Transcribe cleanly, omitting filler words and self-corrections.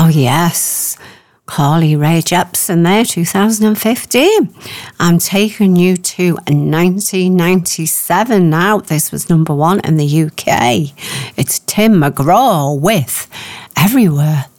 Oh, yes. Carly Rae Jepsen there, 2015. I'm taking you to 1997 now. This was number one in the UK. It's Tim McGraw with Everywhere